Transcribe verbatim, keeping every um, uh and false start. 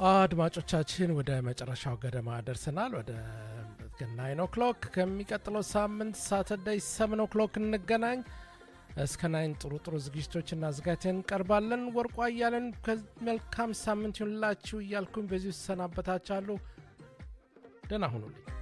አድማጮቻችን ወደ መጨረሻው ገደማ ደርሰናል። ወደ nine o'clock ከሚቀጥለው ሳምንት ሳተርዴይ seven o'clock እንገናኝ። እስከ nine ጥሩ ጥሩ ዝግጅቶችን አዘጋጅተን እንቀርባለን። ወርቋ እያለን መልካም ሳምንት ይሁንላችሁ እያልኩኝ በዚህ ሰናበታችኋለሁ። ደህና ሁኑልኝ።